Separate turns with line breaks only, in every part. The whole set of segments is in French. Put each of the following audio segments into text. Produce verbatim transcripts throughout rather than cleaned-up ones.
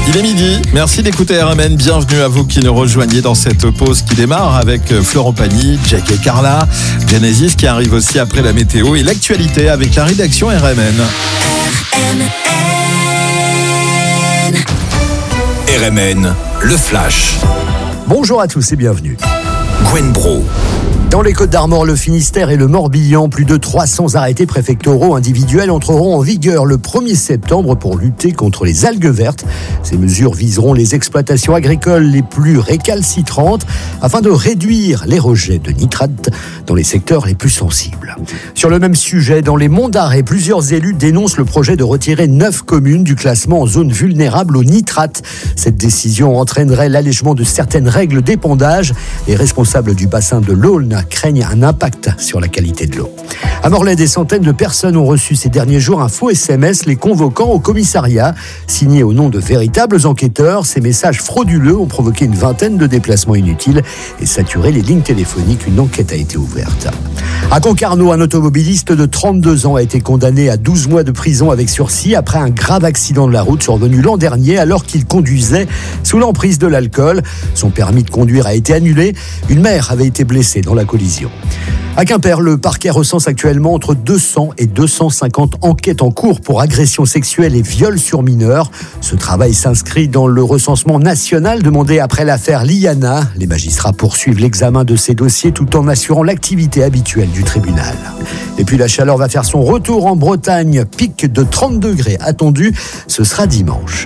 Il est midi, merci d'écouter R M N, bienvenue à vous qui nous rejoignez dans cette pause qui démarre avec Florent Pagny, Jack et Carla, Genesis qui arrive aussi après la météo et l'actualité avec la rédaction R M N.
R M N. R M N, le flash.
Bonjour à tous et bienvenue.
Gwen Bro.
Dans les Côtes-d'Armor, le Finistère et le Morbihan, plus de trois cents arrêtés préfectoraux individuels entreront en vigueur le premier septembre pour lutter contre les algues vertes. Ces mesures viseront les exploitations agricoles les plus récalcitrantes afin de réduire les rejets de nitrates dans les secteurs les plus sensibles. Sur le même sujet, dans les Monts d'Arrée, plusieurs élus dénoncent le projet de retirer neuf communes du classement en zone vulnérable aux nitrates. Cette décision entraînerait l'allègement de certaines règles d'épandage. Les responsables du bassin de l'Aulne craignent un impact sur la qualité de l'eau. À Morlaix, des centaines de personnes ont reçu ces derniers jours un faux S M S les convoquant au commissariat. Signés au nom de véritables enquêteurs, ces messages frauduleux ont provoqué une vingtaine de déplacements inutiles et saturé les lignes téléphoniques. Une enquête a été ouverte. À Concarneau, un automobiliste de trente-deux ans a été condamné à douze mois de prison avec sursis après un grave accident de la route survenu l'an dernier alors qu'il conduisait sous l'emprise de l'alcool. Son permis de conduire a été annulé. Une mère avait été blessée dans la collision. À Quimper, le parquet recense actuellement entre deux cents et deux cent cinquante enquêtes en cours pour agressions sexuelles et viols sur mineurs. Ce travail s'inscrit dans le recensement national demandé après l'affaire Liana. Les magistrats poursuivent l'examen de ces dossiers tout en assurant l'activité habituelle du tribunal. Et puis la chaleur va faire son retour en Bretagne. Pic de trente degrés attendu, ce sera dimanche.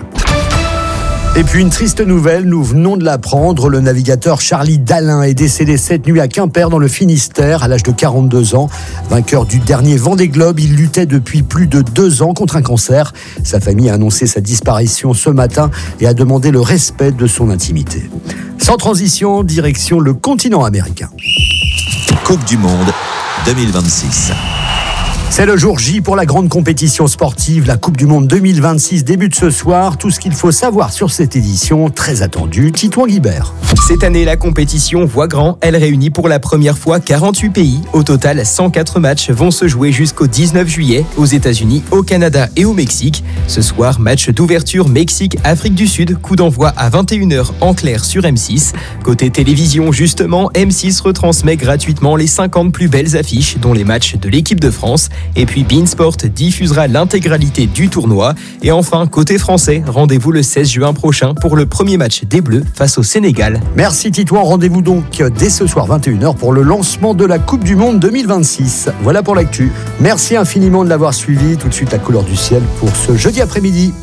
Et puis une triste nouvelle, nous venons de l'apprendre, le navigateur Charlie Dalin est décédé cette nuit à Quimper dans le Finistère à l'âge de quarante-deux ans. Vainqueur du dernier Vendée Globe, il luttait depuis plus de deux ans contre un cancer. Sa famille a annoncé sa disparition ce matin et a demandé le respect de son intimité. Sans transition, direction le continent américain.
Coupe du Monde deux mille vingt-six.
C'est le jour J pour la grande compétition sportive. La Coupe du Monde deux mille vingt-six débute ce soir. Tout ce qu'il faut savoir sur cette édition, très attendue, Titouan Guibert.
Cette année, la compétition voit grand. Elle réunit pour la première fois quarante-huit pays. Au total, cent quatre matchs vont se jouer jusqu'au dix-neuf juillet aux États-Unis, au Canada et au Mexique. Ce soir, match d'ouverture Mexique-Afrique du Sud. Coup d'envoi à vingt et une heures en clair sur M six. Côté télévision, justement, M six retransmet gratuitement les cinquante plus belles affiches, dont les matchs de l'équipe de France. Et puis Beansport diffusera l'intégralité du tournoi. Et enfin, côté français, rendez-vous le seize juin prochain pour le premier match des Bleus face au Sénégal.
Merci Titouan, rendez-vous donc dès ce soir vingt et une heures pour le lancement de la Coupe du Monde deux mille vingt-six. Voilà pour l'actu. Merci infiniment de l'avoir suivi. Tout de suite la couleur du ciel pour ce jeudi après-midi.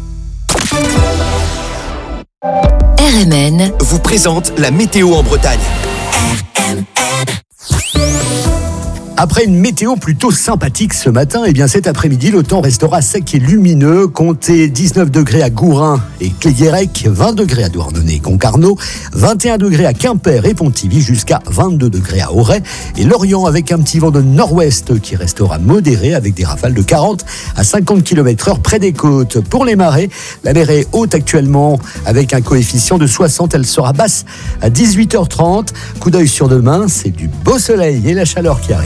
R M N vous présente la météo en Bretagne. R M N.
Après une météo plutôt sympathique ce matin, et bien cet après-midi, le temps restera sec et lumineux. Comptez dix-neuf degrés à Gourin et Cléguérec, vingt degrés à Douarnenez et Concarneau, vingt et un degrés à Quimper et Pontivy, jusqu'à vingt-deux degrés à Auray et Lorient, avec un petit vent de nord-ouest qui restera modéré avec des rafales de quarante à cinquante kilomètres heure près des côtes. Pour les marées, la mer est haute actuellement avec un coefficient de soixante. Elle sera basse à dix-huit heures trente. Coup d'œil sur demain, c'est du beau soleil et la chaleur qui arrive.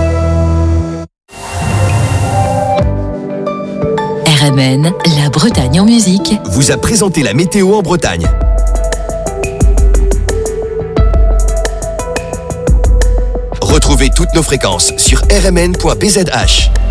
R M N, la Bretagne en musique,
vous a présenté la météo en Bretagne. Retrouvez toutes nos fréquences sur r m n point b z h.